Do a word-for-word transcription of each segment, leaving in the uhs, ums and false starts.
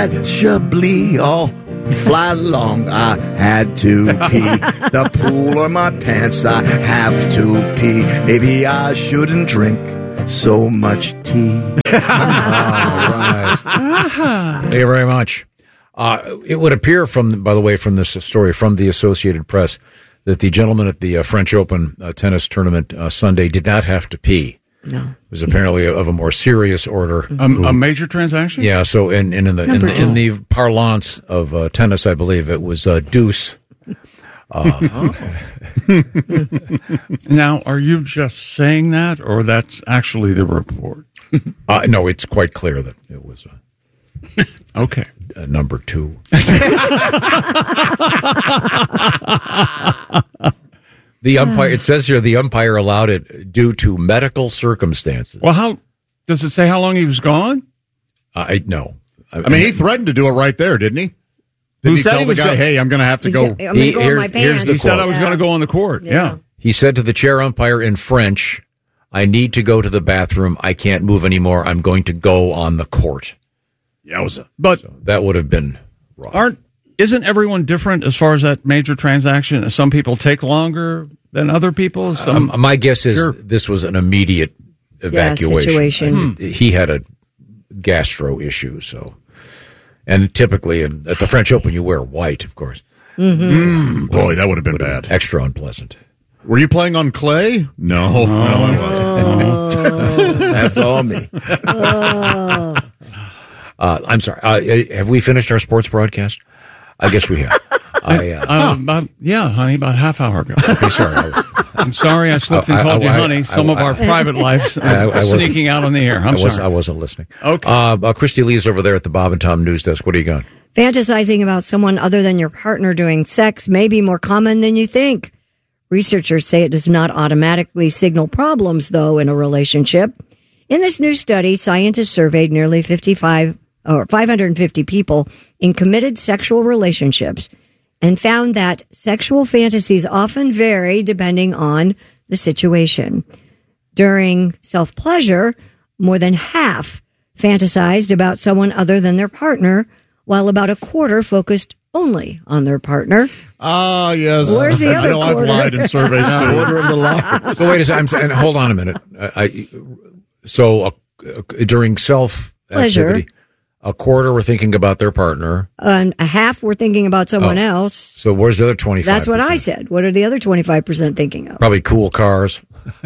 at Chablis all fly long. I had to pee. The pool or my pants, I have to pee. Maybe I shouldn't drink so much tea. All right. Thank you very much. Uh, it would appear from, by the way, from this story from the Associated Press that the gentleman at the uh, French Open uh, tennis tournament uh, Sunday did not have to pee. No. It was apparently of a more serious order. Um, a major transaction? Yeah, so in, in, in, the, in, the, in the parlance of uh, tennis, I believe, it was uh, deuce. Uh, Now, are you just saying that, or that's actually the report? uh, no, it's quite clear that it was uh, okay. uh, number two. The umpire, it says here, the umpire allowed it due to medical circumstances. Well, how does it say how long he was gone? Uh, I no. I, I mean, he threatened to do it right there, didn't he? Who Didn't he said tell he the was guy, gonna- hey, I'm going to have to He's go. gonna- I'm going to go in my Here's- here's pants. the He said quote. I was going to go on the court. Yeah. Yeah. He said to the chair umpire in French, I need to go to the bathroom. I can't move anymore. I'm going to go on the court. Yowza. But So that would have been wrong. aren't isn't everyone different as far as that major transaction? Some people take longer than other people. Some, Um, my guess is Sure. this was an immediate evacuation. situation. I mean, He had a gastro issue, so. And typically in, at the French Open, you wear white, of course. Mm, boy, that would have been bad. Extra unpleasant. Were you playing on clay? No, no, I wasn't. That's all me. Uh, I'm sorry. Uh, have we finished our sports broadcast? I guess we have. I, uh, uh, about, yeah, honey, about a half hour ago. okay, sorry. I was, I'm sorry I slipped and I- called I- you I- honey. I- Some of I- our private lives I- I wasn't- sneaking out on the air. I'm I, was, sorry. I wasn't listening. Okay. Uh, uh, Christy Lee's over there at the Bob and Tom News Desk. What do you got? Fantasizing about someone other than your partner during sex may be more common than you think. Researchers say it does not automatically signal problems, though, in a relationship. In this new study, scientists surveyed nearly fifty-five or five hundred fifty people in committed sexual relationships and found that sexual fantasies often vary depending on the situation. During self-pleasure, more than half fantasized about someone other than their partner, while about a quarter focused only on their partner. Ah, yes. Where's the I other know I've quarter? lied in surveys too. Order of the law. So wait a second. I'm, saying- hold on a minute. I, I, so uh, uh, during self Pleasure. activity, a quarter were thinking about their partner. And a half were thinking about someone Oh. else. So where's the other twenty-five? That's what I said. What are the other twenty-five percent thinking of? Probably cool cars.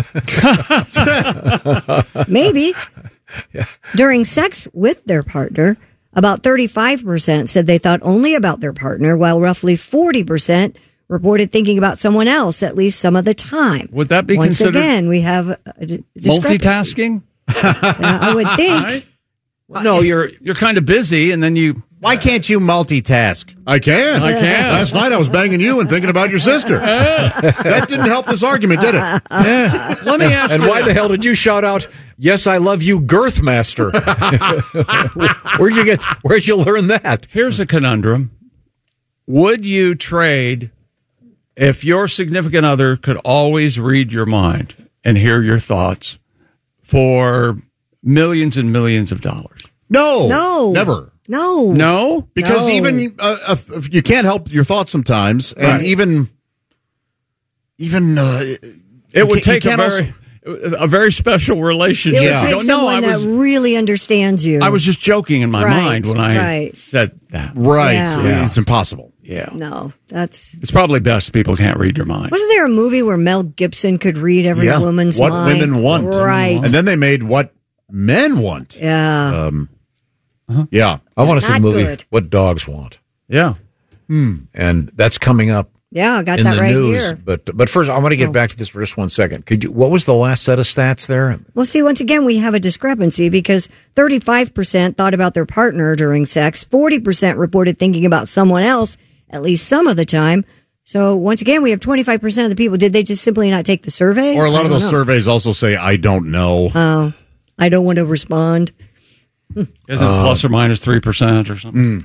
Maybe. During sex with their partner, about thirty-five percent said they thought only about their partner, while roughly forty percent reported thinking about someone else at least some of the time. Would that be Once considered again, we have a d- discrepancy. multitasking? Yeah, I would think. Right? No, you're You're kind of busy, and then you. Why can't you multitask? I can. I can. Last night I was banging you and thinking about your sister. That didn't help this argument, did it? Let me ask and you. why the hell did you shout out, "Yes, I love you, Girth Master"? Where'd you get? Where'd you learn that? Here's a conundrum. Would you trade if your significant other could always read your mind and hear your thoughts for millions and millions of dollars? No. No. Never. No. No? Because No. even uh, if, if you can't help your thoughts sometimes, and Right. even even uh, It would you take a can't very a very special relationship. It Yeah. would to take go, no, I someone was that really understands you. I was just joking in my Right, mind when I right. said that. right. Yeah. It's impossible. Yeah. No, that's. It's probably best people can't read your mind. Wasn't there a movie where Mel Gibson could read every Yeah. woman's what mind? women want, Right. And then they made what men want. Yeah. Um, yeah. I want to see the Not movie good. "What Dogs Want," Yeah. and that's coming up yeah, I got in that the right news. here. But but first, I want to get back to this for just one second. Could you? What was the last set of stats there? Well, see, once again, we have a discrepancy because thirty-five percent thought about their partner during sex, forty percent reported thinking about someone else at least some of the time. So once again, we have twenty-five percent of the people. Did they just simply not take the survey? Or a lot I of don't those know. surveys also say, I don't know. Oh, I don't want to respond. Isn't it plus or minus three percent or something?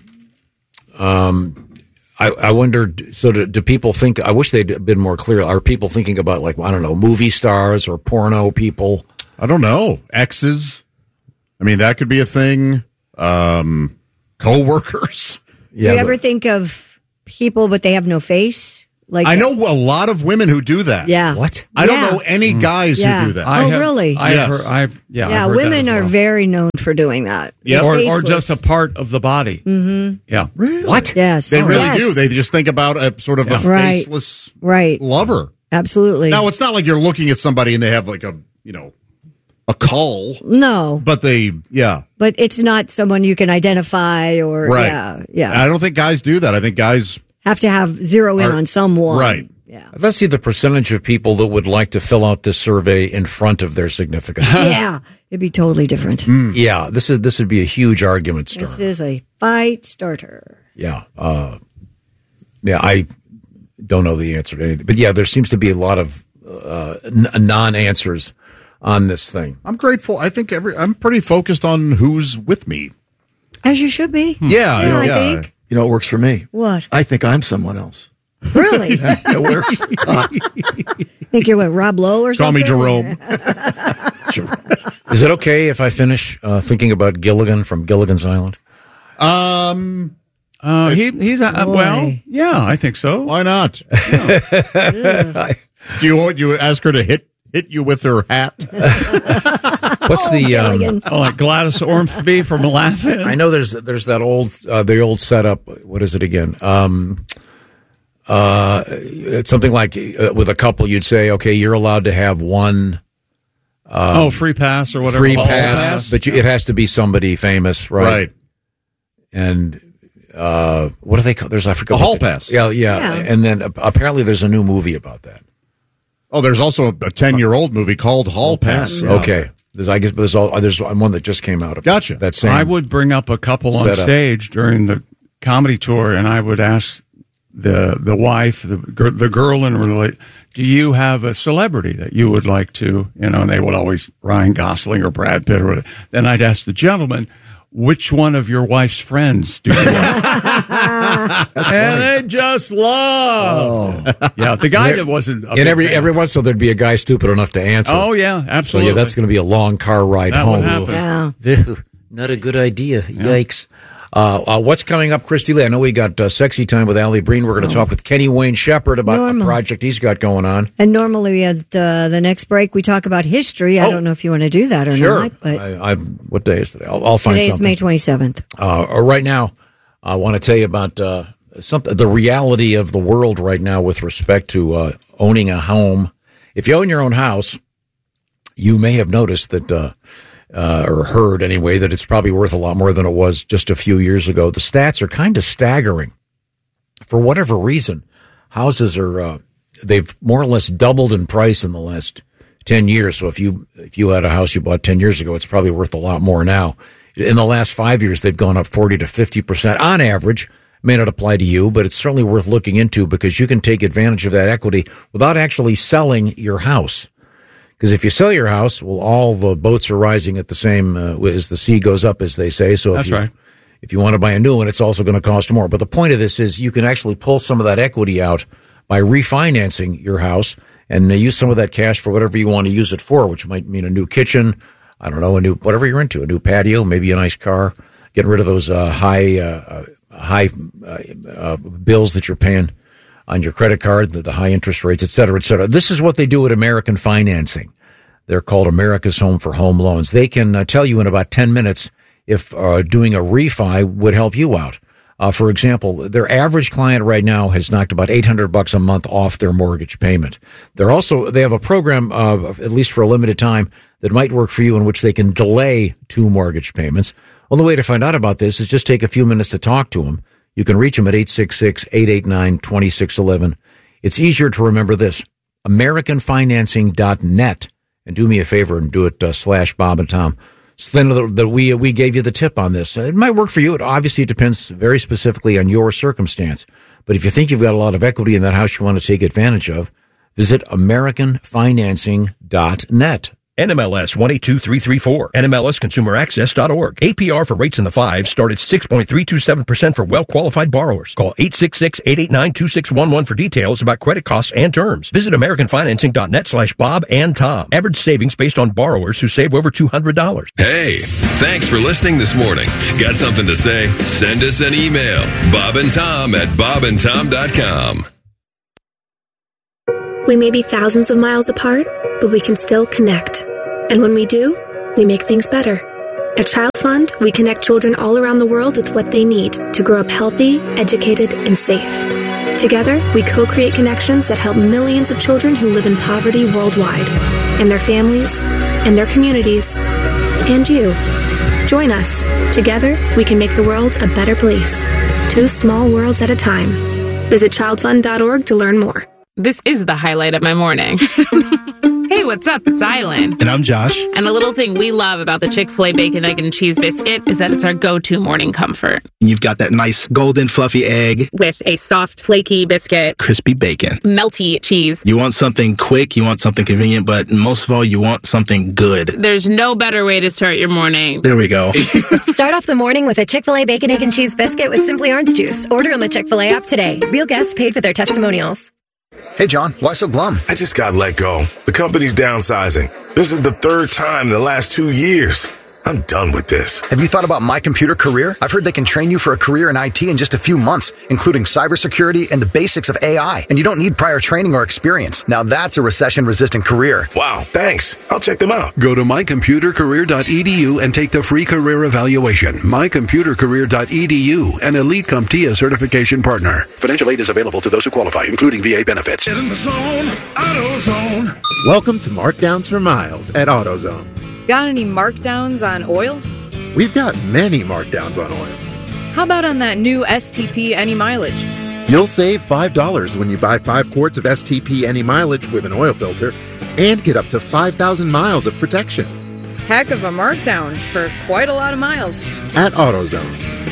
I, I wondered. So do, do people think? I wish they'd been more clear. Are people thinking about, like, I don't know, movie stars or porno people? I don't know. Exes. I mean, that could be a thing. Um, co-workers. Yeah, Do you ever but- think of people, but they have no face? Like I know a lot of women who do that. Yeah. What? I don't Yeah. know any guys Yeah. who do that. Oh, I have, really? I have Yes. heard, I've, yeah, Yeah, I've heard that women as are well. very known for doing that. Yeah. They're or, or faceless. just a part of the body. Mm-hmm. Yeah. What? Yes. They really Yes. do. They just think about a sort of a Right. faceless Right. lover. Absolutely. Now, it's not like you're looking at somebody and they have like a, you know, a cull, No, but they, yeah, but it's not someone you can identify or, right. yeah, yeah. I don't think guys do that. I think guys, Have to have zero in Are- on someone. right. Yeah. Let's see the percentage of people that would like to fill out this survey in front of their significant other. Yeah. It'd be totally different. Yeah, this is this would be a huge argument This starter. is a fight starter. Yeah, uh, yeah, I don't know the answer to anything, but yeah, there seems to be a lot of uh, n- non-answers on this thing. I'm grateful. I think every, I'm pretty focused on who's with me. As you should be. Yeah. Yeah, I yeah. think. You know, it works for me. What? I think I'm someone else. Really? It works. Uh, Think you're what, Rob Lowe or Call something? me Jerome. Is it okay if I finish uh, thinking about Gilligan from Gilligan's Island? Um, Uh, he, he's, uh, Boy. well, yeah, I think so. why not? Do you want you ask her to hit hit you with her hat? What's the? Um, Gilligan. Oh, like Gladys Ormsby from Laughing. I know there's there's that old uh, the old setup. What is it again? Um, uh, it's something like uh, with a couple, you'd say, okay, you're allowed to have one oh, free pass or whatever. free Hall pass, pass. but you, it has to be somebody famous, right? Right. And uh, what do they call? There's I forget A what hall they- pass. Yeah, yeah, Yeah. And then uh, apparently there's a new movie about that. Oh, there's also a ten year old movie called Hall Pass. Okay, there's I guess there's all there's one that just came out. About Gotcha. That same. I would bring up a couple on Setup. stage during the comedy tour, and I would ask the the wife, the gir- the girl in relate, do you have a celebrity that you would like to, you know? And they would always Ryan Gosling or Brad Pitt or whatever. Then I'd ask the gentleman, which one of your wife's friends do you like? And they just love. Yeah, the guy that wasn't. A and big every fan. every once in a while there'd be a guy stupid enough to answer. Oh yeah, so absolutely. yeah, that's going to be a long car ride That home. would happen. Yeah. Not a good idea. Yikes. Uh, uh, what's coming up, Christy Lee? I know we got uh, Sexy Time with Allie Breen. We're going to talk with Kenny Wayne Shepherd about Normal. a project he's got going on. And normally at uh, the next break, we talk about history. I Oh. don't know if you want to do that or Sure. not, but I, I, what day is today? I'll, I'll find today is something. May twenty-seventh. Uh, uh, right now, I want to tell you about uh, something, the reality of the world right now with respect to uh, owning a home. If you own your own house, you may have noticed that, uh, uh, or heard anyway, that it's probably worth a lot more than it was just a few years ago. The stats are kind of staggering. For whatever reason, houses are uh, they've more or less doubled in price in the last ten years. So if you if you had a house you bought ten years ago, it's probably worth a lot more now. In the last five years, they've gone up forty to fifty percent on average. May not apply to you, but it's certainly worth looking into because you can take advantage of that equity without actually selling your house. Because if you sell your house, well, all the boats are rising at the same uh, as the sea goes up, as they say. So if That's you, right. if you want to buy a new one, it's also going to cost more. But the point of this is you can actually pull some of that equity out by refinancing your house and uh, use some of that cash for whatever you want to use it for, which might mean a new kitchen, I don't know, a new whatever you're into, a new patio, maybe a nice car, getting rid of those uh, high uh, high uh, uh, bills that you're paying on your credit card, the, the high interest rates, et cetera, et cetera. This is what they do at American Financing. They're called America's Home for Home Loans. They can uh, tell you in about ten minutes if uh, doing a refi would help you out. Uh, for example, their average client right now has knocked about eight hundred bucks a month off their mortgage payment. They're also, they have a program, uh, at least for a limited time, that might work for you in which they can delay two mortgage payments. Well, the way to find out about this is just take a few minutes to talk to them. You can reach them at eight six six, eight eight nine, two six one one. It's easier to remember this, american financing dot net. And do me a favor and do it uh, slash Bob and Tom. So then that we we gave you the tip on this. It might work for you. It obviously depends very specifically on your circumstance. But if you think you've got a lot of equity in that house you want to take advantage of, visit american financing dot net. N M L S one eight two three three four. N M L S consumer access dot org. A P R for rates in the fives start at six point three two seven percent for well-qualified borrowers. Call eight six six, eight eight nine, two six one one for details about credit costs and terms. Visit American Financing dot net slash Bob and Tom. Average savings based on borrowers who save over two hundred dollars. Hey, thanks for listening this morning. Got something to say? Send us an email. Bob and Tom at bob and tom dot com. We may be thousands of miles apart, but we can still connect. And when we do, we make things better. At Child Fund, we connect children all around the world with what they need to grow up healthy, educated, and safe. Together, we co-create connections that help millions of children who live in poverty worldwide, and their families, and their communities, and you. Join us. Together, we can make the world a better place. Two small worlds at a time. Visit child fund dot org to learn more. This is the highlight of my morning. Hey, what's up? It's Island. And I'm Josh. And a little thing we love about the Chick-fil-A Bacon, Egg, and Cheese Biscuit is that it's our go-to morning comfort. You've got that nice golden fluffy egg. With a soft, flaky biscuit. Crispy bacon. Melty cheese. You want something quick, you want something convenient, but most of all, you want something good. There's no better way to start your morning. There we go. Start off the morning with a Chick-fil-A Bacon, Egg, and Cheese Biscuit with Simply Orange Juice. Order on the Chick-fil-A app today. Real guests paid for their testimonials. Hey, John, why so glum? I just got let go. The company's downsizing. This is the third time in the last two years. I'm done with this. Have you thought about My Computer Career? I've heard they can train you for a career in I T in just a few months, including cybersecurity and the basics of A I. And you don't need prior training or experience. Now that's a recession-resistant career. Wow, thanks. I'll check them out. Go to my computer career dot e d u and take the free career evaluation. my computer career dot e d u, an Elite CompTIA certification partner. Financial aid is available to those who qualify, including V A benefits. Get in the zone, AutoZone. Welcome to Markdowns for Miles at AutoZone. Got any markdowns on oil? We've got many markdowns on oil. How about on that new S T P Any Mileage? You'll save five dollars when you buy five quarts of S T P Any Mileage with an oil filter and get up to five thousand miles of protection. Heck of a markdown for quite a lot of miles. At AutoZone.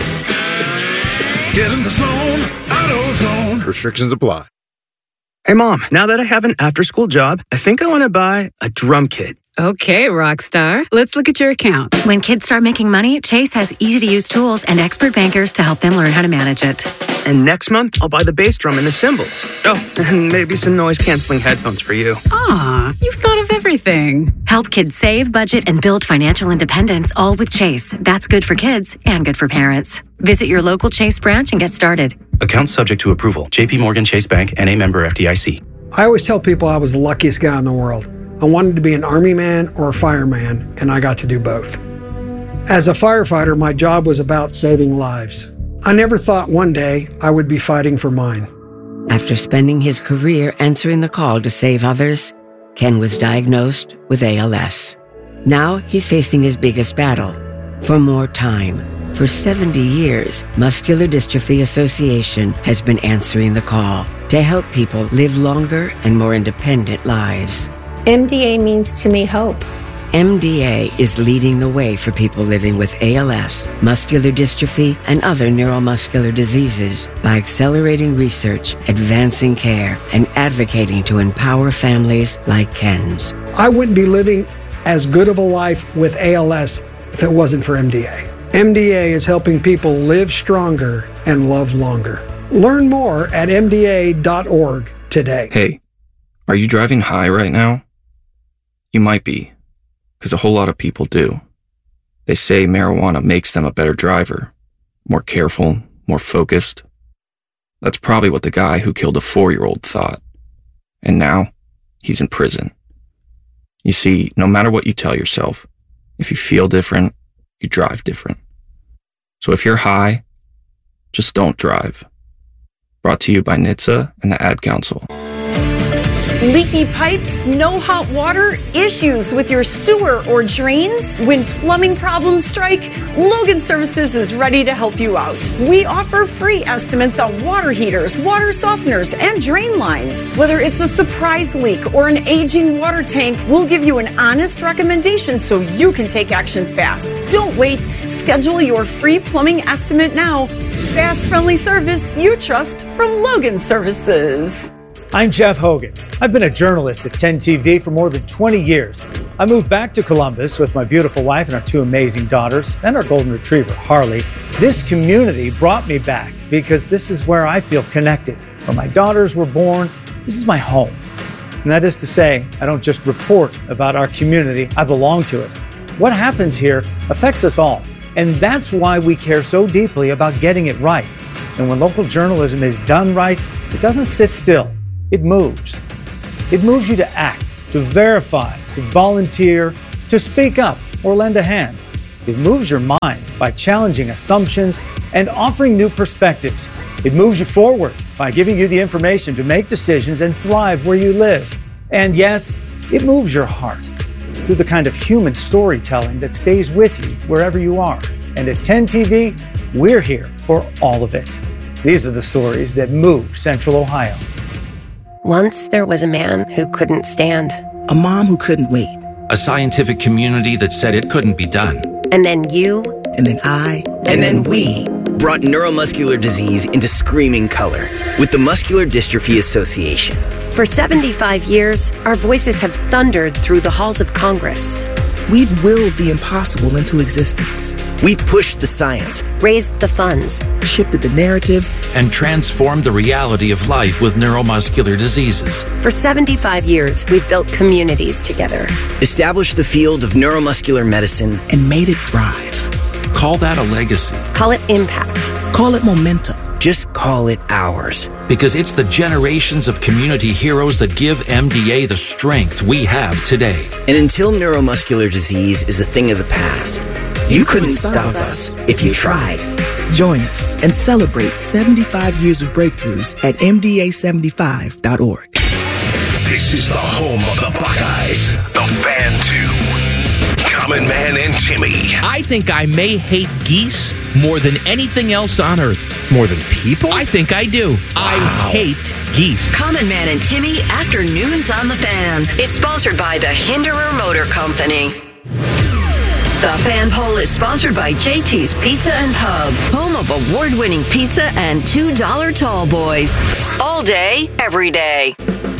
Get in the zone, AutoZone. Restrictions apply. Hey, Mom, now that I have an after-school job, I think I want to buy a drum kit. Okay, Rockstar. Let's look at your account. When kids start making money, Chase has easy-to-use tools and expert bankers to help them learn how to manage it. And next month, I'll buy the bass drum and the cymbals. Oh, and maybe some noise-canceling headphones for you. Aw, you've thought of everything. Help kids save, budget, and build financial independence, all with Chase. That's good for kids and good for parents. Visit your local Chase branch and get started. Account subject to approval. J P Morgan Chase Bank, N A member F D I C. I always tell people I was the luckiest guy in the world. I wanted to be an army man or a fireman, and I got to do both. As a firefighter, my job was about saving lives. I never thought one day I would be fighting for mine. After spending his career answering the call to save others, Ken was diagnosed with A L S. Now he's facing his biggest battle, for more time. For seventy years, Muscular Dystrophy Association has been answering the call to help people live longer and more independent lives. M D A means to me hope. M D A is leading the way for people living with A L S, muscular dystrophy, and other neuromuscular diseases by accelerating research, advancing care, and advocating to empower families like Ken's. I wouldn't be living as good of a life with A L S if it wasn't for M D A. M D A is helping people live stronger and love longer. Learn more at M D A dot org today. Hey, are you driving high right now? You might be, because a whole lot of people do. They say marijuana makes them a better driver, more careful, more focused. That's probably what the guy who killed a four-year-old thought. And now, he's in prison. You see, no matter what you tell yourself, if you feel different, you drive different. So if you're high, just don't drive. Brought to you by N H T S A and the Ad Council. Leaky pipes, no hot water, issues with your sewer or drains? When plumbing problems strike, Logan Services is ready to help you out. We offer free estimates on water heaters, water softeners, and drain lines. Whether it's a surprise leak or an aging water tank, we'll give you an honest recommendation so you can take action fast. Don't wait. Schedule your free plumbing estimate now. Fast, friendly service you trust from Logan Services. I'm Jeff Hogan. I've been a journalist at ten T V for more than twenty years. I moved back to Columbus with my beautiful wife and our two amazing daughters and our golden retriever, Harley. This community brought me back because this is where I feel connected. Where my daughters were born, this is my home. And that is to say, I don't just report about our community, I belong to it. What happens here affects us all. And that's why we care so deeply about getting it right. And when local journalism is done right, it doesn't sit still. It moves. It moves you to act, to verify, to volunteer, to speak up or lend a hand. It moves your mind by challenging assumptions and offering new perspectives. It moves you forward by giving you the information to make decisions and thrive where you live. And yes, it moves your heart through the kind of human storytelling that stays with you wherever you are. And at ten T V, we're here for all of it. These are the stories that move Central Ohio. Once there was a man who couldn't stand. A mom who couldn't wait. A scientific community that said it couldn't be done. And then you. And then I. And, and then, then we. Brought neuromuscular disease into screaming color with the Muscular Dystrophy Association. For seventy-five years, our voices have thundered through the halls of Congress. We've willed the impossible into existence. We've pushed the science, raised the funds, shifted the narrative, and transformed the reality of life with neuromuscular diseases. For seventy-five years, we've built communities together, established the field of neuromuscular medicine, and made it thrive. Call that a legacy. Call it impact. Call it momentum. Just call it ours. Because it's the generations of community heroes that give M D A the strength we have today. And until neuromuscular disease is a thing of the past, you, you couldn't, couldn't stop us if you tried. Join us and celebrate seventy-five years of breakthroughs at M D A seventy-five dot org. This is the home of the Buckeyes, the Fan two. Common Man and Timmy. I think I may hate geese more than anything else on earth. More than people? I think I do. Wow. I hate geese. Common Man and Timmy Afternoons on the Fan is sponsored by the Hinderer Motor Company. The Fan Poll is sponsored by J T's Pizza and Pub, home of award-winning pizza and two dollar tall boys. All day, every day.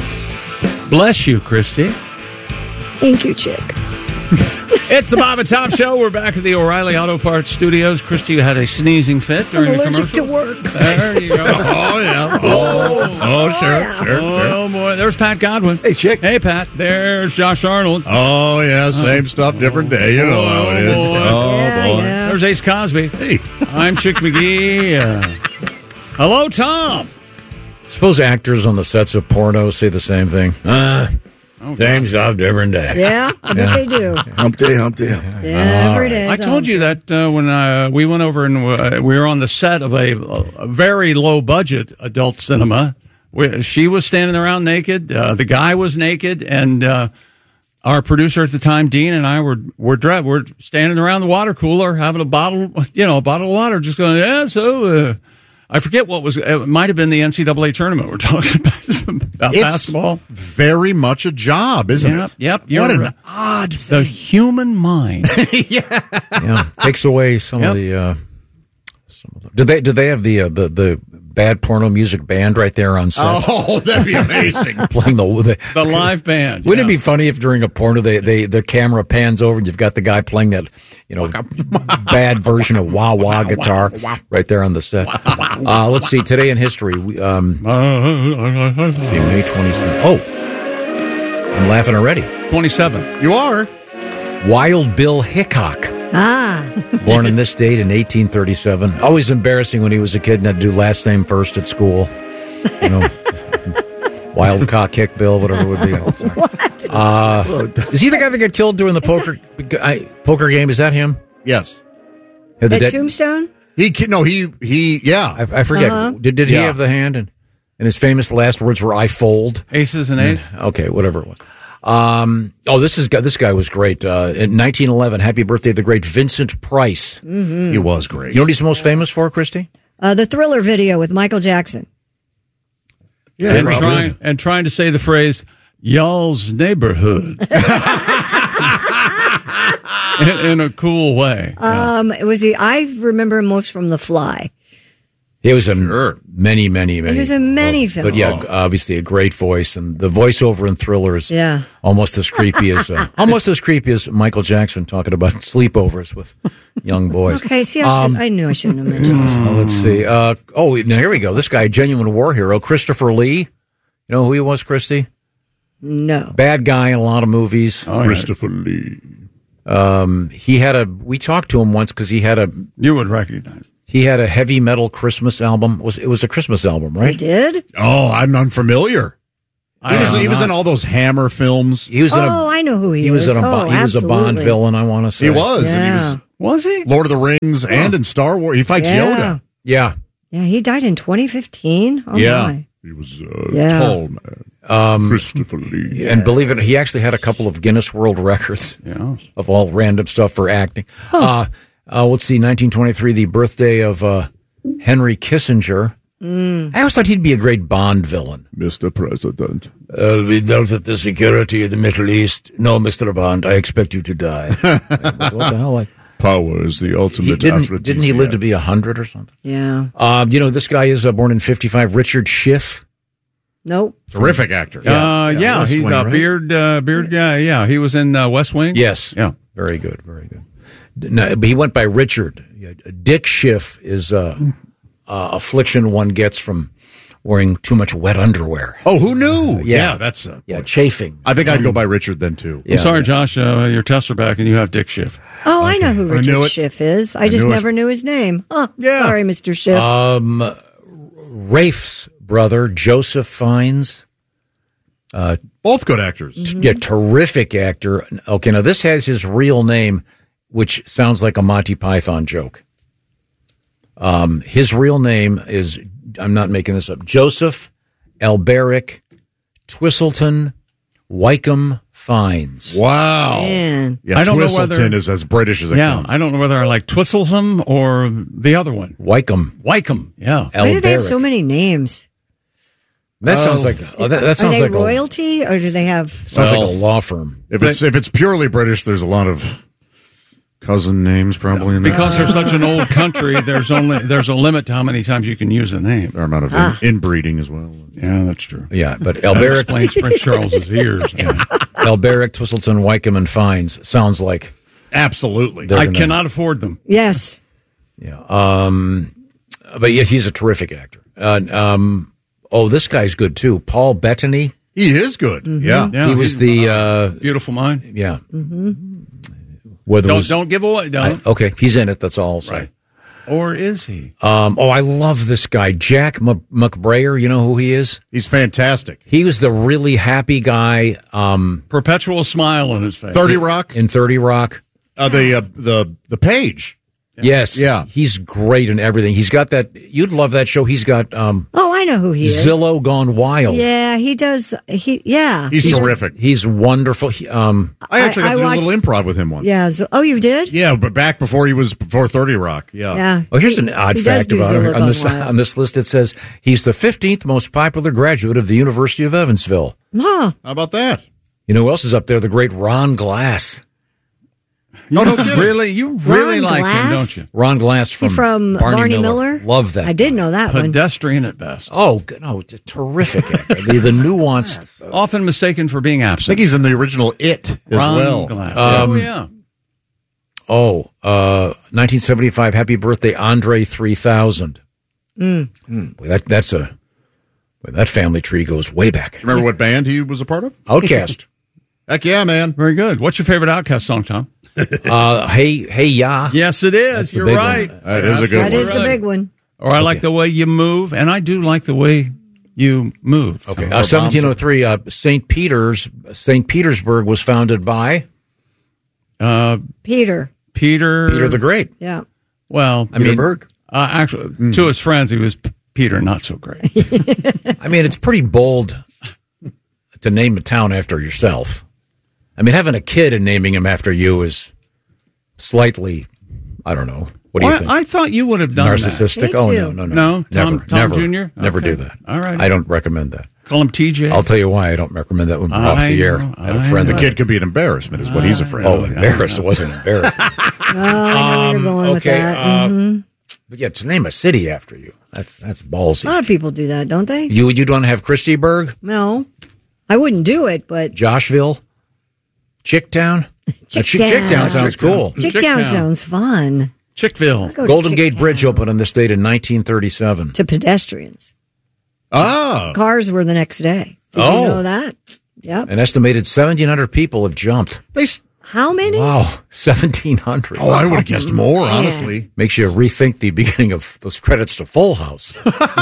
Bless you, Christy. Thank you, Chick. It's the Bob and Tom Show. We're back at the O'Reilly Auto Parts Studios. Christy had a sneezing fit during I'm the allergic commercials. to work. There you go. Oh, yeah. Oh, oh sure, sure. Oh, boy. There's Pat Godwin. Hey, Chick. Hey, Pat. There's Josh Arnold. Oh, yeah. Same uh, stuff, different day. You know how it is. Boy. Oh, yeah, boy. yeah. There's Ace Cosby. Hey. I'm Chick McGee. Uh, hello, Tom. Suppose actors on the sets of porno say the same thing. Uh, Oh, same stuff, different day. Yeah, I bet Yeah. they do. Hump day, hump day. Hump day. Yeah, every day. I told you that uh, when uh, we went over and uh, we were on the set of a, a very low budget adult cinema. We, she was standing around naked. Uh, the guy was naked, and uh, our producer at the time, Dean, and I were were dressed. We're standing around the water cooler having a bottle, you know, a bottle of water, just going, yeah. So uh, I forget what was. It might have been the N C double A tournament we're talking about, about It's basketball. Very much a job, isn't Yep, it? yep. What You're an right. odd thing. The human mind. yeah. Yeah, takes away some Yep. of the. Uh, some of the did they did they have the uh, the the bad porno music band right there on set? Oh, that'd be amazing. Playing the the, The live band. Wouldn't yeah. it be funny if during a porno they, they the camera pans over and you've got the guy playing that, you know, bad version of wah wah guitar right there on the set? Uh, let's see, today in history, we, um, let's see, May twenty-seventh. Oh, I'm laughing already. twenty-seven. You are. Wild Bill Hickok. Ah. Born in this date in eighteen thirty-seven. Always embarrassing when he was a kid and had to do last name first at school. You know, Wild Cock Hick Bill, whatever it would be. What? Uh, is he the guy that got killed doing the poker I, poker game? Is that him? Yes. Had the At dead- Tombstone? He no he he yeah. I, I forget. Uh-huh. Did did he Yeah. have the hand? And, and his famous last words were "I fold." Aces and eights. Okay, whatever it was. Um, oh, this is this guy was great. Uh, in nineteen eleven, happy birthday, the great Vincent Price. Mm-hmm. He was great. You know what he's most famous for, Christy? Uh, the Thriller video with Michael Jackson. Yeah, and, probably. trying, and trying to say the phrase, y'all's neighborhood. in, in a cool way. Um, it was the I remember him most from The Fly. He was in many, many, many. He was in many oh, films. But yeah, obviously a great voice, and the voiceover in Thriller is Yeah. almost as creepy as uh, almost as creepy as Michael Jackson talking about sleepovers with young boys. Okay, see, I, Um, should, I knew I shouldn't have mentioned Uh, that. let's see. Uh, oh, now here we go. This guy, genuine war hero, Christopher Lee. You know who he was, Christy? No. Bad guy in a lot of movies. Oh, Christopher yeah. Lee. Um, he had a. We talked to him once because he had a. You would recognize. He had a heavy metal Christmas album. It was it was a Christmas album, right? He did? Oh, I'm unfamiliar. He was, he was in all those Hammer films. He was oh, in a, I know who he, he was is. in a oh, he was a Bond absolutely. villain. I want to say He was. Yeah. And he was. Was he? Lord of the Rings and in Star Wars. He fights Yeah. Yoda. Yeah. Yeah, he died in twenty fifteen. Oh, yeah. my. He was a Yeah. tall man. Um, Christopher Lee. And believe it, he actually had a couple of Guinness World Records yeah. of all random stuff for acting. Huh. Uh, uh, let's see, nineteen twenty-three, the birthday of uh, Henry Kissinger. Mm. I always thought he'd be a great Bond villain. Mister President. Uh, we dealt with the security of the Middle East. No, Mister Bond, I expect you to die. What the hell? I, Power is the he ultimate didn't, aphrodisiac. didn't he live to be one hundred or something? Yeah. Uh, you know, this guy is uh, born in fifty-five, Richard Schiff. Nope. Terrific actor. Yeah, uh, yeah, yeah West he's Wing, a right? beard, uh, beard guy. Yeah, he was in uh, West Wing. Yes. Yeah. Very good, very good. No, but he went by Richard. Dick Schiff is uh, uh, affliction one gets from wearing too much wet underwear. Oh, who knew? Yeah. yeah that's uh, Yeah, chafing. I think I'd go by Richard then too. Yeah. I'm sorry, Josh. Uh, your tests are back, and you have Dick Schiff. Oh, I know who I Richard knew it. Schiff is. I, I just knew it. never knew his name. Oh, Yeah. sorry, Mister Schiff. Um, Rafe's brother, Joseph Fiennes. Uh, Both good actors. Mm-hmm. Yeah, terrific actor. Okay, now this has his real name, which sounds like a Monty Python joke. Um, his real name is, I'm not making this up, Joseph Alberic Twistleton Wycombe Fiennes. Wow. Man. Yeah, I don't know Twistleton whether- is as British as it Yeah, comes. I don't know whether I like Twistlesome or the other one. Wycombe. Wycombe. Yeah. Why do they have Alberic. so many names? That sounds Oh. like oh, that, that Are sounds they like royalty, or do they have... a sounds Well, like a law firm. If it's if it's purely British, there's a lot of cousin names probably in there. Because they're such an old country, there's only there's a limit to how many times you can use a name. Fair amount of Ah. in, inbreeding as well. Yeah, that's true. Yeah, but That Alberic, explains Prince Charles's ears. Yeah. Alberic Twistleton Wycombe and Fiennes sounds like Absolutely. They're I gonna- cannot afford them. Yes. yeah. Um, but yes, he's a terrific actor. Uh, um, oh, this guy's good too. Paul Bettany. He is good. Mm-hmm. Yeah. Yeah, he was he's, the uh, uh, Beautiful Mind. yeah. Mm-hmm. Whether it Don't was, don't give away. I- Don't. okay, he's in it. That's all I'll say. Right. Or is he? Um, oh, I love this guy, Jack M- McBrayer. You know who he is? He's fantastic. He was the really happy guy um, Perpetual smile on his face. thirty Rock. in thirty Rock. Uh, the uh, the the page. Yes, Yeah. he's great in everything. He's got that. You'd love that show. He's got um, Oh, I know who he is. Zillow Gone Wild. Yeah, he does. He yeah. He's terrific. He's wonderful. He, um, I actually I- got I to do watched- a little improv with him once. Yeah. Z- oh, you did? Yeah, but back before he was before thirty Rock. Yeah. Yeah. oh, here's an He- odd he does fact do about him. Zillow On Gone this Wild. on this list, it says he's the fifteenth most popular graduate of the University of Evansville. Huh. How about that? You know who else is up there? The great Ron Glass. Oh, no kidding. Really, you really Ron like Glass? him, don't you? Ron Glass He from, from Barney, Barney Miller. Miller? Love that. I did know that one. Pedestrian at best. Oh, good. No, it's a terrific actor. the, the nuanced. Often mistaken for being I absent. think he's in the original It as Ron well. Glass. Um, oh yeah. Oh, uh, nineteen seventy-five. Happy birthday, Andre three thousand. Mm. Mm. Boy, that that's a boy, that family tree goes way back. Do you remember what band he was a part of? Outcast. Heck yeah, man. Very good. What's your favorite Outcast song, Tom? uh, hey, hey, ya. Yes, it is. That's the You're big right. one. That is a good That one. is the big one. Or I like the way you move, and I do like the way you move. Okay, Tom. uh, seventeen oh three. Uh, Saint Peter's Saint Petersburg was founded by Uh, Peter. Peter. Peter the Great. Yeah. Well, I mean, Peterburg. uh, actually, to his friends, he was P- Peter, not so great. I mean, it's pretty bold to name a town after yourself. I mean, having a kid and naming him after you is slightly, I don't know. What do you Well, think? I thought you would have done Narcissistic? Me Oh, too. no, no, no. No? Tom- never, Tom never, Junior? Never Okay. do that. All right. I don't recommend that. that. Call him T J. I'll tell you why I don't recommend that when we're I off the air. know, I had a I friend The that kid could be an embarrassment, is what he's afraid Oh, of. embarrassed. It wasn't embarrassed. Oh, I know where you're Um, going okay, with that. uh, Mhm. Yeah, to name a city after you. That's that's ballsy. A lot of people do that, don't they? You you'd want to have Christieburg? No, I wouldn't do it, but Joshville? Chicktown? Chicktown. Chicktown sounds cool. Chicktown sounds fun. Chickville. Golden Gate Bridge opened on this date in nineteen thirty-seven. To pedestrians. Oh. Cars were the next day. Did oh. you know that? Yep. An estimated seventeen hundred people have jumped. They How many? Wow, seventeen hundred. Oh, I would have guessed more, Man. honestly. Makes you rethink the beginning of those credits to Full House.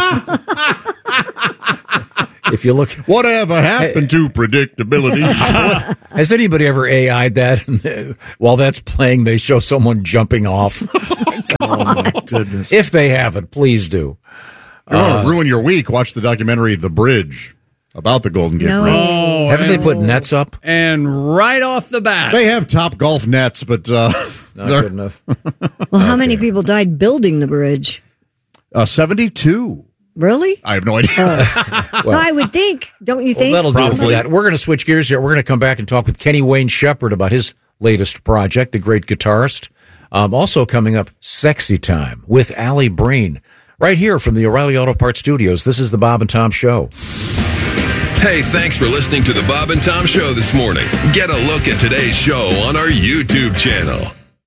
If you look, whatever happened to predictability? Has anybody ever A I'd that? While that's playing, they show someone jumping off. Oh my goodness! If they haven't, please do. You want Uh, to ruin your week? Watch the documentary "The Bridge" about the Golden Gate No. Bridge. Oh, Haven't they and- put nets up? And right off the bat, They have top golf nets, but uh, Not they're good enough. Well, how many people died building the bridge? uh, seventy-two. Really? I have no idea. Well, I would think. Don't you think? Well, that'll do it for that. We're going to switch gears here. We're going to come back and talk with Kenny Wayne Shepherd about his latest project, the great guitarist. Um, also coming up, Sexy Time with Allie Breen. Right here from the O'Reilly Auto Parts Studios. This is the Bob and Tom Show. Hey, thanks for listening to the Bob and Tom Show this morning. Get a look at today's show on our YouTube channel.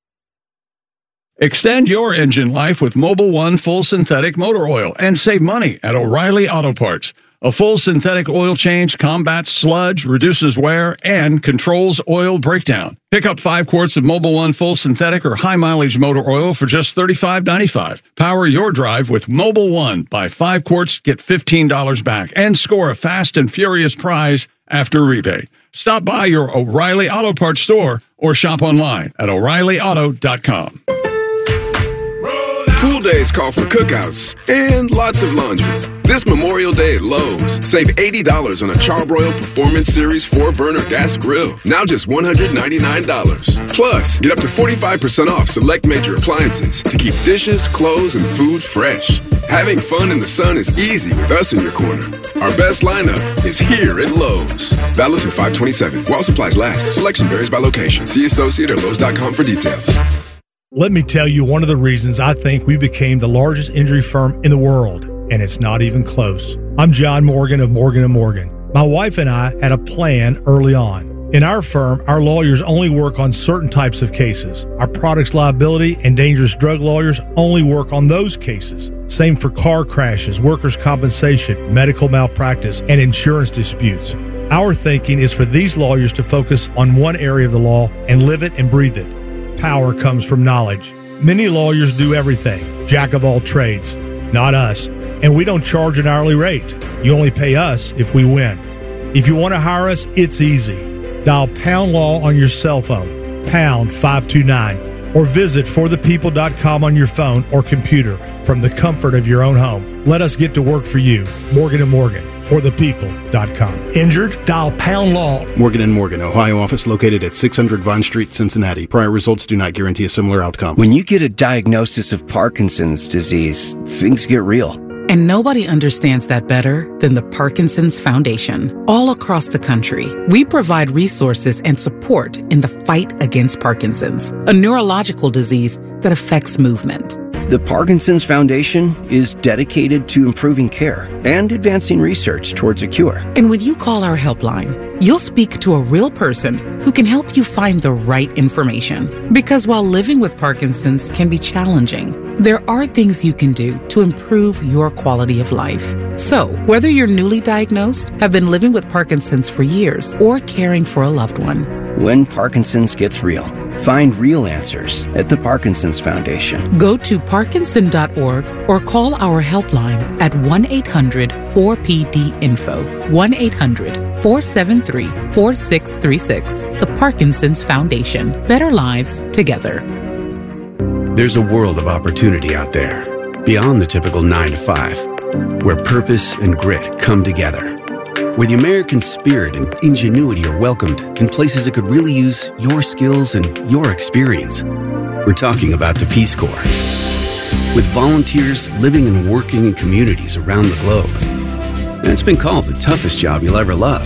extend your engine life with Mobil One Full Synthetic Motor Oil and save money at O'Reilly Auto Parts. A full synthetic oil change combats sludge, reduces wear, and controls oil breakdown. Pick up five quarts of Mobil One Full Synthetic or High Mileage Motor Oil for just thirty-five ninety-five. Power your drive with Mobil One. Buy five quarts, get fifteen dollars back, and score a fast and furious prize after rebate. Stop by your O'Reilly Auto Parts store or shop online at O'Reilly Auto dot com. Pool days call for cookouts and lots of laundry. This Memorial Day at Lowe's, save eighty dollars on a Charbroil Performance Series four burner gas grill, now just one hundred ninety-nine dollars. Plus, get up to forty-five percent off select major appliances to keep dishes, clothes, and food fresh. Having fun in the sun is easy with us in your corner. Our best lineup is here at Lowe's. Valid through five twenty-seven. While supplies last. Selection varies by location. See associate at Lowe's dot com for details. Let me tell you one of the reasons I think we became the largest injury firm in the world, and it's not even close. I'm John Morgan of Morgan and Morgan. My wife and I had a plan early on. In our firm, our lawyers only work on certain types of cases. Our products liability and dangerous drug lawyers only work on those cases. Same for car crashes, workers' compensation, medical malpractice, and insurance disputes. Our thinking is for these lawyers to focus on one area of the law and live it and breathe it. Power comes from knowledge. Many lawyers do everything, jack of all trades. Not us. And we don't charge an hourly rate. You only pay us if we win. If you want to hire us, it's easy. Dial Pound Law on your cell phone, pound five two nine, or visit for the people dot com on your phone or computer from the comfort of your own home. Let us get to work for you. Morgan and Morgan, for the people dot com. Injured? Dial Pound Law. Morgan and Morgan, Ohio office located at six hundred Vine Street, Cincinnati. Prior results do not guarantee a similar outcome. When you get a diagnosis of Parkinson's disease, things get real. And nobody understands that better than the Parkinson's Foundation. All across the country, we provide resources and support in the fight against Parkinson's, a neurological disease that affects movement. The Parkinson's Foundation is dedicated to improving care and advancing research towards a cure. And when you call our helpline, you'll speak to a real person who can help you find the right information. Because while living with Parkinson's can be challenging, there are things you can do to improve your quality of life. So, whether you're newly diagnosed, have been living with Parkinson's for years, or caring for a loved one, when Parkinson's gets real, find real answers at the Parkinson's Foundation. Go to parkinson dot org or call our helpline at one eight hundred four P D info, one eight hundred four seven three four six three six. The Parkinson's Foundation. Better lives together. There's a world of opportunity out there, beyond the typical nine to five, where purpose and grit come together, where the American spirit and ingenuity are welcomed in places that could really use your skills and your experience. We're talking about the Peace Corps. With volunteers living and working in communities around the globe. And it's been called the toughest job you'll ever love.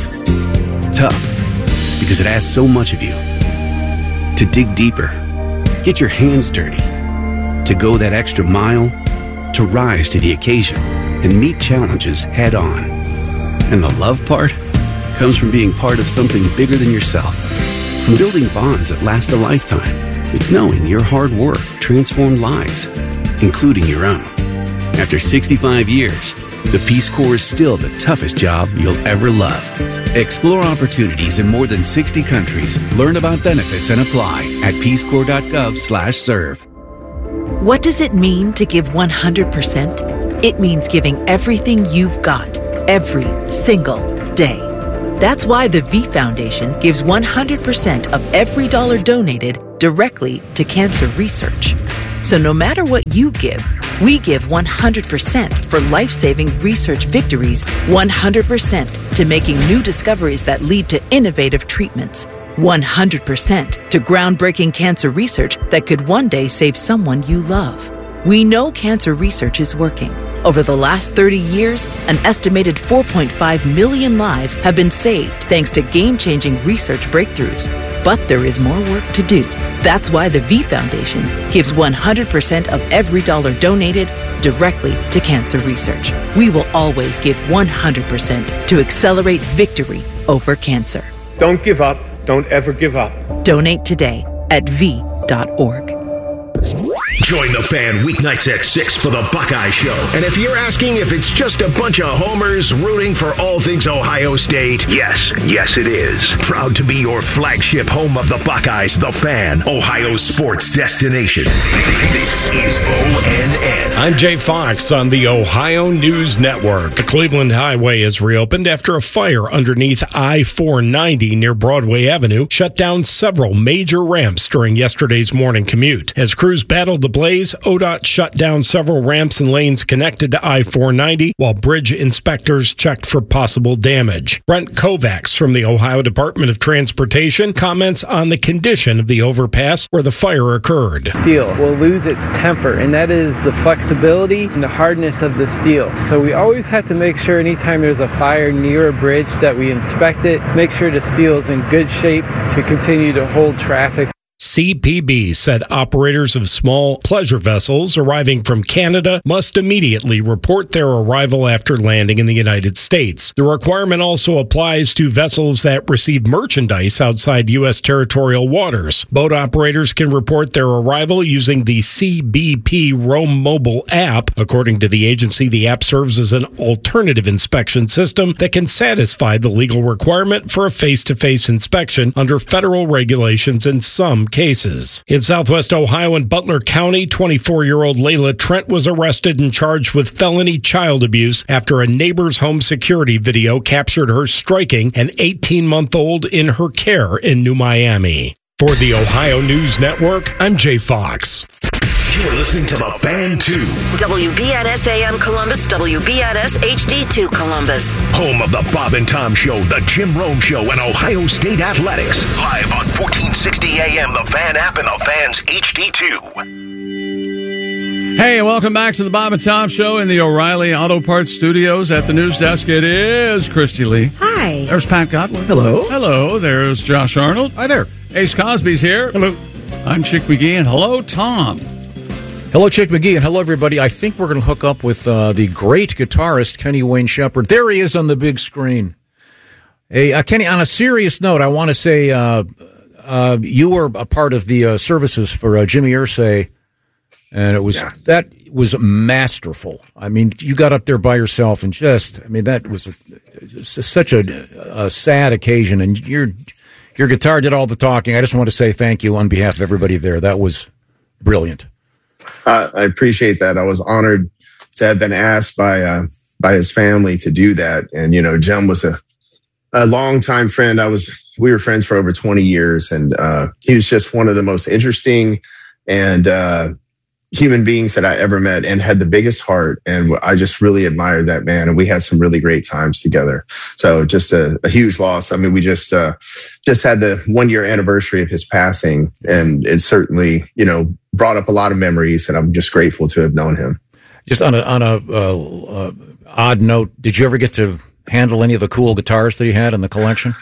Tough, because it asks so much of you. To dig deeper, get your hands dirty, to go that extra mile to rise to the occasion and meet challenges head on. And the love part comes from being part of something bigger than yourself. From building bonds that last a lifetime, it's knowing your hard work transformed lives, including your own. After sixty-five years, the Peace Corps is still the toughest job you'll ever love. Explore opportunities in more than sixty countries. Learn about benefits and apply at peacecorps.gov slash serve. What does it mean to give one hundred percent? It means giving everything you've got, every single day. That's why the V Foundation gives one hundred percent of every dollar donated directly to cancer research. So no matter what you give, we give one hundred percent for life-saving research victories, one hundred percent to making new discoveries that lead to innovative treatments, one hundred percent to groundbreaking cancer research that could one day save someone you love. We know cancer research is working. Over the last thirty years, an estimated four point five million lives have been saved thanks to game-changing research breakthroughs. But there is more work to do. That's why the V Foundation gives one hundred percent of every dollar donated directly to cancer research. We will always give one hundred percent to accelerate victory over cancer. Don't give up. Don't ever give up. Donate today at v dot org. Join the Fan weeknights at six for the Buckeye Show. And if you're asking if it's just a bunch of homers rooting for all things Ohio State, yes, yes it is. Proud to be your flagship home of the Buckeyes, the Fan, Ohio sports destination. This is O N N. I'm Jay Fox on the Ohio News Network. The Cleveland Highway is reopened after a fire underneath I four ninety near Broadway Avenue shut down several major ramps during yesterday's morning commute. As crews battled the blaze, O D O T shut down several ramps and lanes connected to I four ninety, while bridge inspectors checked for possible damage. Brent Kovacs from the Ohio Department of Transportation comments on the condition of the overpass where the fire occurred. Steel will lose its temper, and that is the flexibility and the hardness of the steel. So we always have to make sure anytime there's a fire near a bridge that we inspect it, make sure the steel is in good shape to continue to hold traffic. C P B said operators of small pleasure vessels arriving from Canada must immediately report their arrival after landing in the United States. The requirement also applies to vessels that receive merchandise outside U S territorial waters. Boat operators can report their arrival using the C B P Rome mobile app. According to the agency, the app serves as an alternative inspection system that can satisfy the legal requirement for a face-to-face inspection under federal regulations in some cases. In Southwest Ohio and Butler County, twenty-four-year-old Layla Trent was arrested and charged with felony child abuse after a neighbor's home security video captured her striking an eighteen-month-old in her care in New Miami. For the Ohio News Network, I'm Jay Fox. You're listening to the Fan two. W B N S A M Columbus, W B N S H D two Columbus. Home of the Bob and Tom Show, the Jim Rome Show, and Ohio State Athletics. Live on fourteen sixty A M, the Fan app, and the Fan's H D two. Hey, welcome back to the Bob and Tom Show in the O'Reilly Auto Parts Studios. At the news desk, it is Christy Lee. Hi. There's Pat Gottlieb. Hello. Hello. There's Josh Arnold. Hi there. Ace Cosby's here. Hello. I'm Chick McGee, and hello, Tom. Hello, Chick McGee, and hello, everybody. I think we're going to hook up with uh, the great guitarist, Kenny Wayne Shepherd. There he is on the big screen. Hey, uh, Kenny, on a serious note, I want to say uh, uh, you were a part of the uh, services for uh, Jimmy Irsay, and it was yeah. that was masterful. I mean, you got up there by yourself and just, I mean, that was a, such a, a sad occasion, and your your guitar did all the talking. I just want to say thank you on behalf of everybody there. That was brilliant. Uh, I appreciate that. I was honored to have been asked by uh, by his family to do that. And, you know, Jim was a, a longtime friend. I was, we were friends for over twenty years. And uh, he was just one of the most interesting and uh, human beings that I ever met, and had the biggest heart. And I just really admired that man. And we had some really great times together. So just a, a huge loss. I mean, we just uh, just had the one year anniversary of his passing. And it certainly, you know, brought up a lot of memories, and I'm just grateful to have known him. Just on a on a uh, uh, odd note, did you ever get to handle any of the cool guitars that he had in the collection?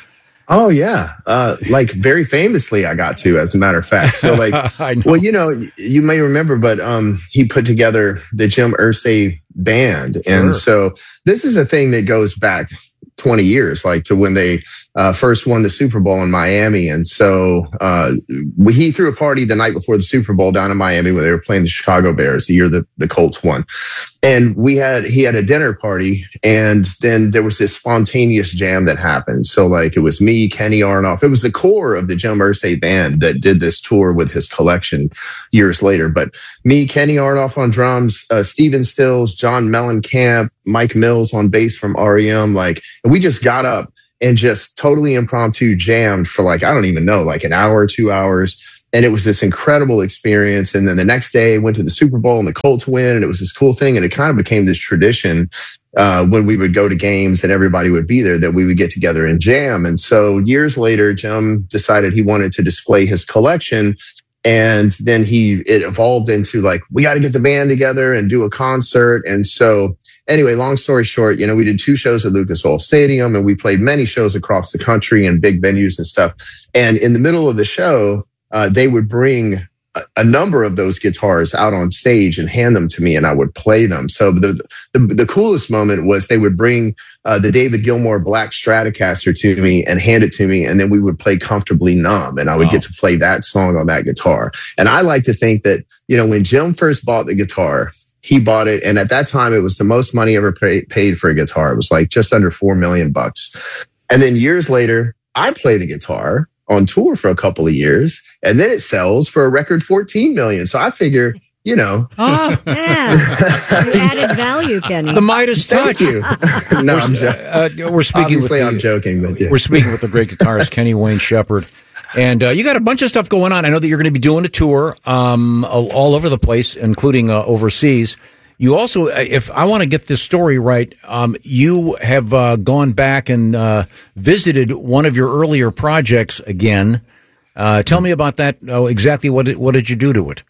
Oh yeah, uh, like very famously, I got to, as a matter of fact. So like, well, you know, you may remember, but um, he put together the Jim Irsay band, and sure. so this is a thing that goes back twenty years, like to when they uh, first won the Super Bowl in Miami. And so uh, we, he threw a party the night before the Super Bowl down in Miami where they were playing the Chicago Bears the year that the Colts won. And we had, he had a dinner party, and then there was this spontaneous jam that happened. So like it was me, Kenny Aronoff. It was the core of the Jim Irsay band that did this tour with his collection years later. But me, Kenny Aronoff on drums, uh, Steven Stills, John Mellencamp, Mike Mills on bass from R E M. Like, and we just got up and just totally impromptu jammed for like, I don't even know, like an hour, two hours. And it was this incredible experience. And then the next day went to the Super Bowl and the Colts win. And it was this cool thing. And it kind of became this tradition uh, when we would go to games and everybody would be there, that we would get together and jam. And so years later, Jim decided he wanted to display his collection. And then he, it evolved into like, we got to get the band together and do a concert. And so anyway, long story short, you know, we did two shows at Lucas Oil Stadium, and we played many shows across the country and big venues and stuff. And in the middle of the show, uh, they would bring a, a number of those guitars out on stage and hand them to me, and I would play them. So the the, the coolest moment was they would bring uh, the David Gilmour Black Stratocaster to me and hand it to me, and then we would play Comfortably Numb, and I would wow. get to play that song on that guitar. And I like to think that, you know, when Jim first bought the guitar, he bought it, and at that time, it was the most money ever pay, paid for a guitar. It was like just under four million bucks. And then years later, I play the guitar on tour for a couple of years, and then it sells for a record fourteen million. So I figure, you know, oh, yeah, you added value, Kenny. The Midas touch. Thank you. No, we're, I'm jo- uh, we're speaking. Obviously, with I'm the, joking, but yeah. We're speaking with the great guitarist Kenny Wayne Shepherd. And uh, you got a bunch of stuff going on. I know that you're going to be doing a tour um, all, all over the place, including uh, overseas. You also, if I want to get this story right, um, you have uh, gone back and uh, visited one of your earlier projects again. Uh, tell me about that. Oh, exactly what did, what did you do to it?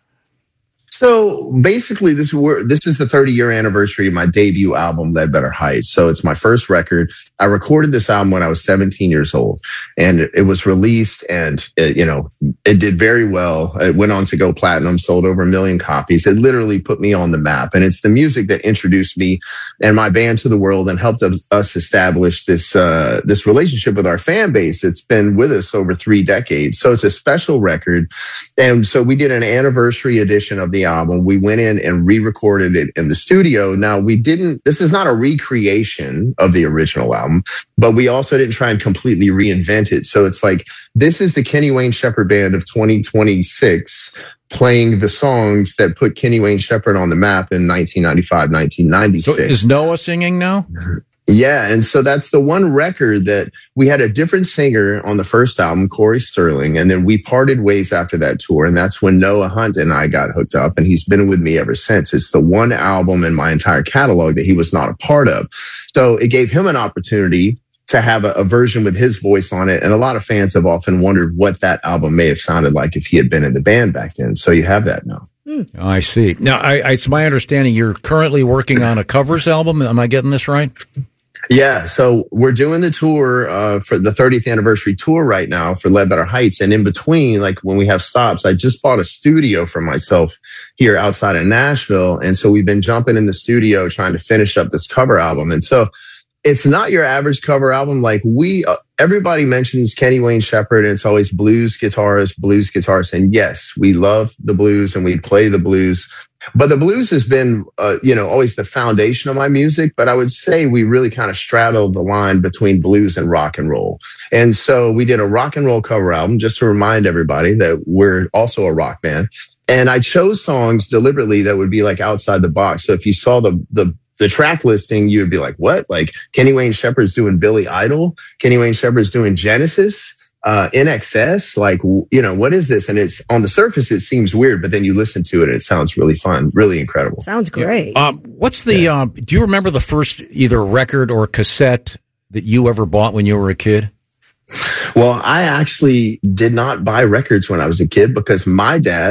So basically, this is this is the thirty year anniversary of my debut album, Ledbetter Heights. So it's my first record. I recorded this album when I was seventeen years old, and it was released, and it, you know, it did very well. It went on to go platinum, sold over a million copies. It literally put me on the map, and it's the music that introduced me and my band to the world and helped us, us establish this uh, this relationship with our fan base. It's been with us over three decades, so it's a special record. And so we did an anniversary edition of the album. We went in and re-recorded it in the studio. Now, we didn't, this is not a recreation of the original album, but we also didn't try and completely reinvent it. So it's like, this is the Kenny Wayne Shepherd Band of twenty twenty-six playing the songs that put Kenny Wayne Shepherd on the map in nineteen ninety-five, nineteen ninety-six. So is Noah singing now? Yeah, and so that's the one record that we had a different singer on the first album, Corey Sterling, and then we parted ways after that tour, and that's when Noah Hunt and I got hooked up, and he's been with me ever since. It's the one album in my entire catalog that he was not a part of. So it gave him an opportunity to have a, a version with his voice on it, and a lot of fans have often wondered what that album may have sounded like if he had been in the band back then. So you have that now. Oh, I see. Now, I, I, it's my understanding you're currently working on a covers album. Am I getting this right? Yeah, so we're doing the tour uh, for the thirtieth anniversary tour right now for Ledbetter Heights. And in between, like when we have stops, I just bought a studio for myself here outside of Nashville. And so we've been jumping in the studio trying to finish up this cover album. And so it's not your average cover album. Like we, uh, everybody mentions Kenny Wayne Shepherd, and it's always blues guitarist, blues guitarist. And yes, we love the blues and we play the blues. But the blues has been, uh, you know, always the foundation of my music. But I would say we really kind of straddled the line between blues and rock and roll. And so we did a rock and roll cover album just to remind everybody that we're also a rock band. And I chose songs deliberately that would be like outside the box. So if you saw the the the track listing, you would be like, what? Like Kenny Wayne Shepherd's doing Billy Idol? Kenny Wayne Shepherd's doing Genesis? Uh, N X S, like, you know, what is this? And it's on the surface, it seems weird, but then you listen to it and it sounds really fun, really incredible. Sounds great. Yeah. Um, what's the, yeah. um, do you remember the first either record or cassette that you ever bought when you were a kid? Well, I actually did not buy records when I was a kid because my dad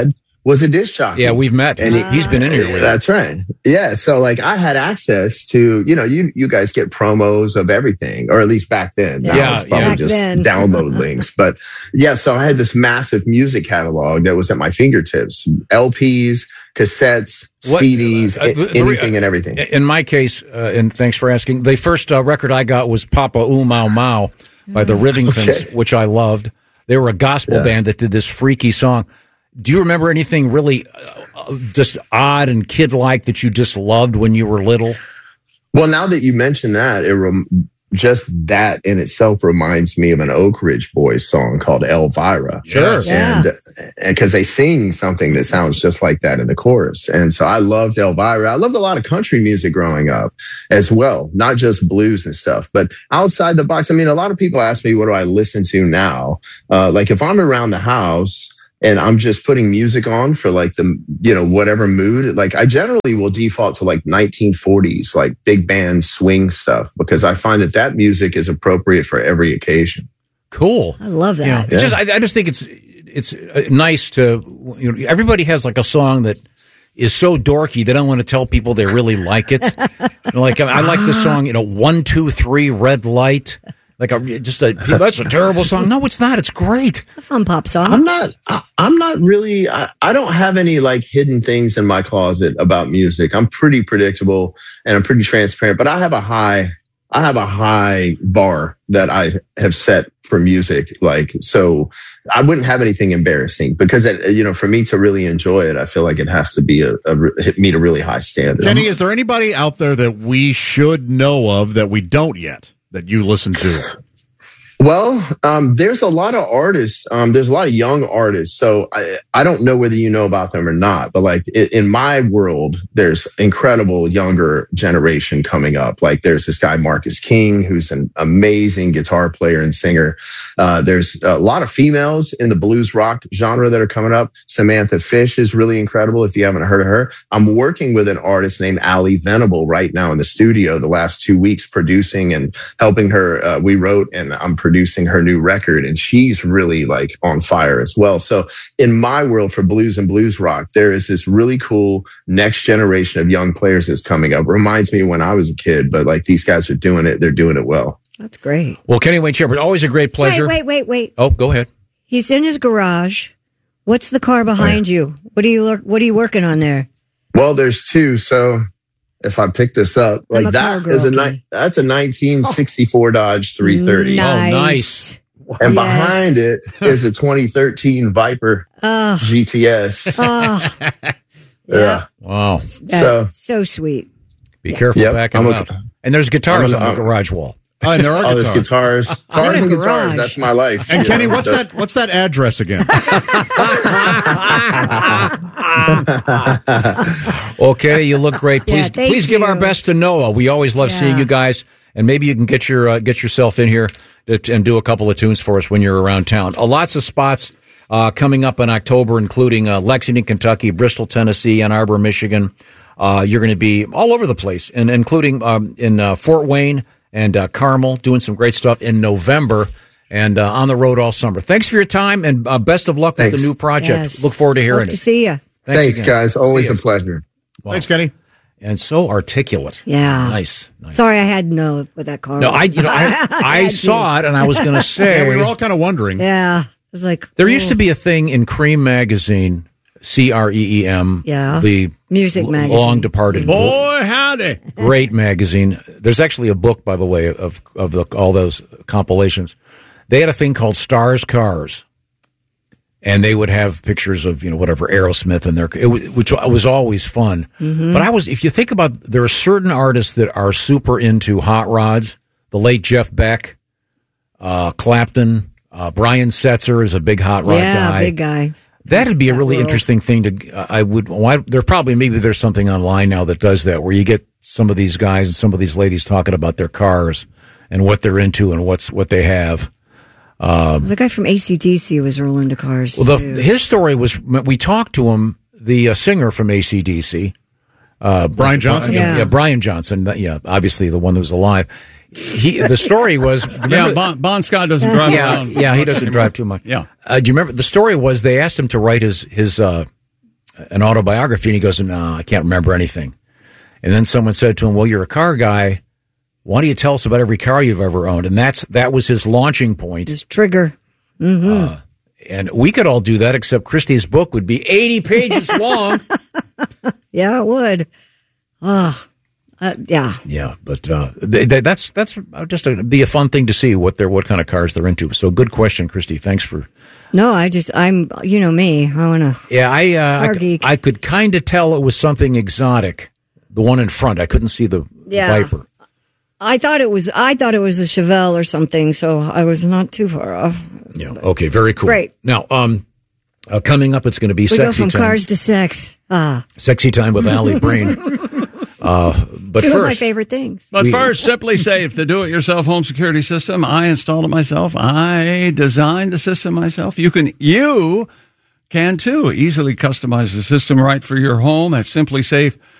was a disc jockey. Yeah, we've met. And he, he's been in here with That's right. Yeah. So like I had access to, you know, you, you guys get promos of everything, or at least back then. Now Yeah, it's probably yeah. just Back then. download links. But yeah, so I had this massive music catalog that was at my fingertips. L Ps, cassettes, What- C Ds, uh, uh, the- anything and everything. In my case, uh, and thanks for asking, the first uh, record I got was Papa Ooh Mau Mau by the Rivingtons, Okay. which I loved. They were a gospel Yeah. band that did this freaky song. Do you remember anything really uh, just odd and kid-like that you just loved when you were little? Well, now that you mention that, it rem- just that in itself reminds me of an Oak Ridge Boys song called Elvira. Sure. And because they sing something that sounds just like that in the chorus. And so I loved Elvira. I loved a lot of country music growing up as well, not just blues and stuff, but outside the box. I mean, a lot of people ask me, what do I listen to now? Uh, like if I'm around the house, and I'm just putting music on for like the, you know, whatever mood. Like I generally will default to like nineteen forties, like big band swing stuff, because I find that that music is appropriate for every occasion. Cool. I love that. Yeah. It's just, I, I just think it's it's uh, nice to, you know, everybody has like a song that is so dorky they don't want to tell people they really like it. You know, like I like the song, you know, one two three red light. Like a, just a, that's a terrible song. No, it's not. It's great. It's a fun pop song. I'm not, I, I'm not really, I, I don't have any like hidden things in my closet about music. I'm pretty predictable and I'm pretty transparent, but I have a high, I have a high bar that I have set for music. Like, so I wouldn't have anything embarrassing because, it, you know, for me to really enjoy it, I feel like it has to be a, a meet a really high standard. Kenny, is there anybody out there that we should know of that we don't yet, that you listen to? Well, um, there's a lot of artists. Um, there's a lot of young artists. So I, I don't know whether you know about them or not, but like in, in my world, there's incredible younger generation coming up. Like there's this guy, Marcus King, who's an amazing guitar player and singer. Uh, there's a lot of females in the blues rock genre that are coming up. Samantha Fish is really incredible if you haven't heard of her. I'm working with an artist named Allie Venable right now in the studio the last two weeks producing and helping her. Uh, we wrote and I'm producing her new record, and she's really like on fire as well. So in my world for blues and blues rock, there is this really cool next generation of young players that's coming up. Reminds me of when I was a kid, but like these guys are doing it. They're doing it well. That's great. Well, Kenny Wayne Shepherd, always a great pleasure. Wait, wait, wait, wait. Oh, go ahead. He's in his garage. What's the car behind you? What are you look, What are you working on there? Well, there's two. So if I pick this up, I'm like a car that girl, is a Kenny. ni- that's a nineteen sixty-four Dodge three thirty. Nice. Oh, nice. And Yes. behind it is a twenty thirteen Viper Oh, G T S. oh, Yeah. Wow. that's So- so sweet. Be careful Yep, backing I'm them a- up. And there's guitars I'm a- on the garage wall. Oh, and there are Oh, there's guitars. guitars. Cars a and guitars. garage. That's my life. And You Kenny, know, what's so- that? What's that address again? Well, Kenny, you look great. Yeah, Please, thank please give our you. best to Noah. We always love Yeah. seeing you guys, and maybe you can get your uh, get yourself in here to, and do a couple of tunes for us when you're around town. Uh, lots of spots uh, coming up in October, including uh, Lexington, Kentucky, Bristol, Tennessee, Ann Arbor, Michigan. Uh, you're going to be all over the place, and including um, in uh, Fort Wayne and uh, Carmel, doing some great stuff in November. And uh, on the road all summer. Thanks for your time, and uh, best of luck with Thanks. the new project. Yes. Look forward to hearing Hope it. to see you. Thanks, again. guys. Always See a ya. pleasure. Wow. Thanks, Kenny. And so articulate. Yeah. Nice. nice. Sorry, I had no with that car. No, I you know I, I had saw it, and I was going to say Yeah, we were all kind of wondering. Yeah, it was like there used to be a thing in Cream magazine, C R E E M. Yeah. the Music l- magazine. long departed. Boy, howdy. Great magazine. There's actually a book, by the way, of of the, all those compilations. They had a thing called Stars Cars, and they would have pictures of, you know, whatever, Aerosmith in their, it, was- which was always fun. Mhm. But I was, if you think about, there are certain artists that are super into hot rods. The late Jeff Beck, uh, Clapton, uh, Brian Setzer is a big hot rod yeah, guy. big guy. That'd be a really world. interesting thing to. Uh, I would. Why, there probably maybe there's something online now that does that, where you get some of these guys and some of these ladies talking about their cars and what they're into and what's what they have. Um, The guy from A C D C was real into cars. well, too. the, his story was we talked to him, the uh, singer from A C D C, uh, Brian Johnson? Yeah. Yeah. Brian Johnson. that- Yeah, obviously the one that was alive. He. The story was. Yeah, remember- Bon, bon Scott doesn't drive yeah, around. yeah, he doesn't drive too much. Yeah. Uh, do you remember the story? Was they asked him to write his his uh, an autobiography, and he goes, no, I can't remember anything. And then someone said to him, well, you're a car guy. Why don't you tell us about every car you've ever owned? And that's that was his launching point. His trigger. Mm-hmm. Uh, and we could all do that, except Christy's book would be eighty pages long. Yeah, it would. Oh, uh, yeah. Yeah, but uh, they, they, that's that's just a, be a fun thing to see what they're what kind of cars they're into. So good question, Christy. Thanks for. No, I just I'm you know me. I want to. Yeah, I uh, car I, geek. I could kind of tell it was something exotic. The one in front, I couldn't see the Yeah. Viper. I thought it was I thought it was a Chevelle or something, so I was not too far off. Yeah. Okay. Very cool. Great. Now, um, uh, coming up, it's going to be We sexy go from time. cars to sex. Ah, Sexy time with Allie Brain. Uh, but two first, of my favorite things. But We- first, Simply Safe, the do-it-yourself home security system. I installed it myself. I designed the system myself. You can you can too easily customize the system right for your home at simply safe